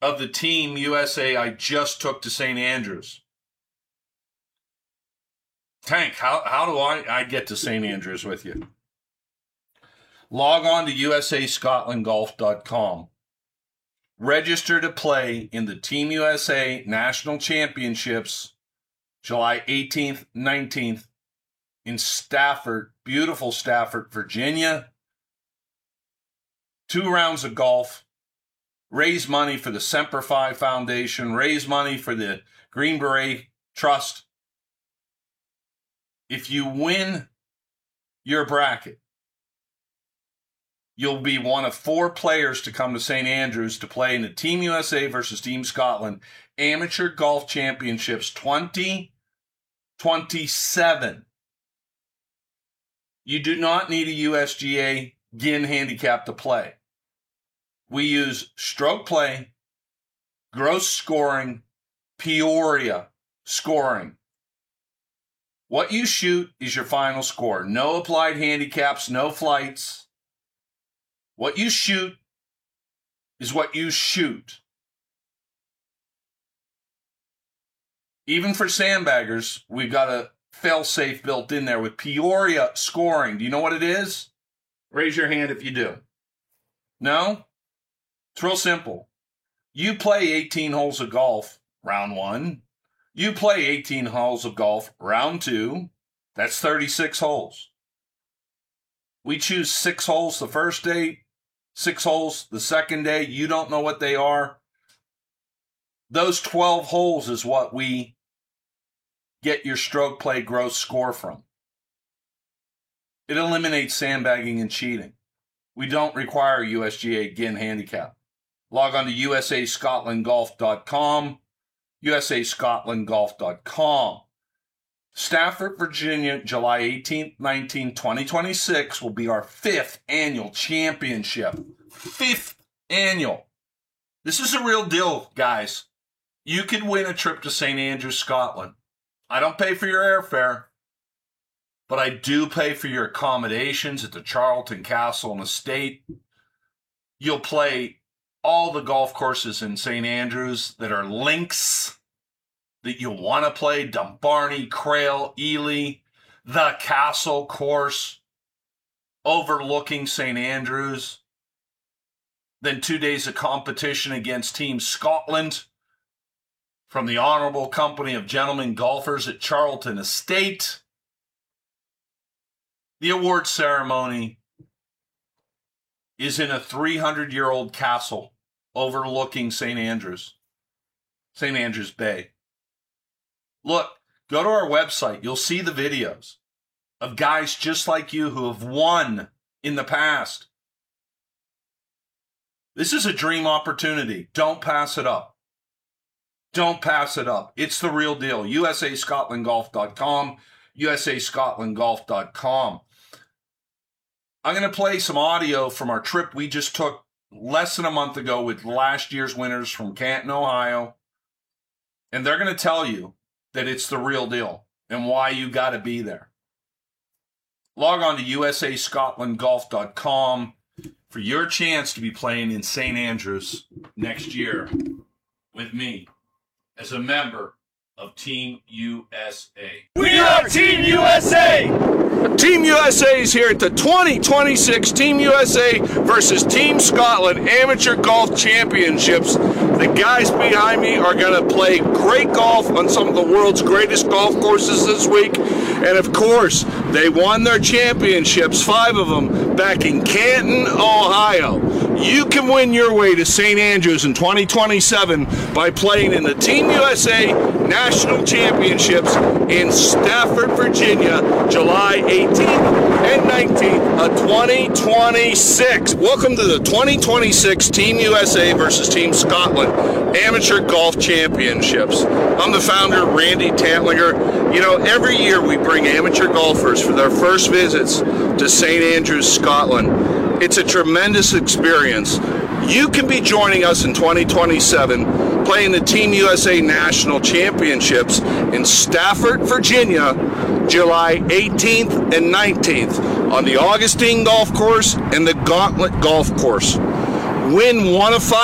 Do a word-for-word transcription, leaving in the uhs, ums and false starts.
of the Team U S A I just took to Saint Andrews. Tank, how, how do I, I get to Saint Andrews with you? Log on to U S A Scotland Golf dot com. Register to play in the Team U S A National Championships July eighteenth, nineteenth in Stafford, beautiful Stafford, Virginia. Two rounds of golf. Raise money for the Semper Fi Foundation. Raise money for the Green Beret Trust. If you win your bracket, you'll be one of four players to come to Saint Andrews to play in the Team U S A versus Team Scotland Amateur Golf Championships twenty twenty-seven. You do not need a U S G A G I N handicap to play. We use stroke play, gross scoring, Peoria scoring. What you shoot is your final score. No applied handicaps, no flights. What you shoot is what you shoot. Even for sandbaggers, we've got a fail-safe built in there with Peoria scoring. Do you know what it is? Raise your hand if you do. No? It's real simple. You play eighteen holes of golf, round one. You play eighteen holes of golf, round two. That's thirty-six holes. We choose six holes the first day, six holes the second day. You don't know what they are. Those twelve holes is what we get your stroke play gross score from. It eliminates sandbagging and cheating. We don't require U S G A G I N handicap. Log on to U S A Scotland Golf dot com. U S A Scotland Golf dot com. Stafford, Virginia, July eighteenth, nineteenth, twenty twenty-six will be our fifth annual championship. Fifth annual. This is a real deal, guys. You could win a trip to Saint Andrews, Scotland. I don't pay for your airfare, but I do pay for your accommodations at the Charlton Castle and Estate. You'll play all the golf courses in Saint Andrews that are links that you want to play. Dumbarnie, Crail, Ely, the Castle course, overlooking Saint Andrews. Then two days of competition against Team Scotland from the Honorable Company of Gentlemen Golfers at Charlton Estate. The award ceremony is in a three hundred year old castle overlooking Saint Andrews, Saint Andrews Bay. Look, go to our website. You'll see the videos of guys just like you who have won in the past. This is a dream opportunity. Don't pass it up. Don't pass it up. It's the real deal. U S A Scotland Golf dot com, U S A Scotland Golf dot com. I'm going to play some audio from our trip we just took less than a month ago with last year's winners from Canton, Ohio. And they're going to tell you that it's the real deal and why you got to be there. Log on to U S A Scotland Golf dot com for your chance to be playing in Saint Andrews next year with me as a member of Team U S A. We are Team U S A! Team U S A is here at the twenty twenty-six Team U S A versus Team Scotland Amateur Golf Championships. The guys behind me are going to play great golf on some of the world's greatest golf courses this week. And of course, they won their championships, five of them, back in Canton, Ohio. You can win your way to Saint Andrews in twenty twenty-seven by playing in the Team U S A National Championships in Stafford, Virginia, July eighteenth and nineteenth of twenty twenty-six. Welcome to the twenty twenty-six Team U S A versus Team Scotland Amateur Golf Championships. I'm the founder, Randy Tantlinger. You know, every year we bring amateur golfers for their first visits to Saint Andrews, Scotland. It's a tremendous experience. You can be joining us in twenty twenty-seven playing the Team U S A National Championships in Stafford, Virginia, July eighteenth and nineteenth on the Augustine Golf Course and the Gauntlet Golf Course. Win one of five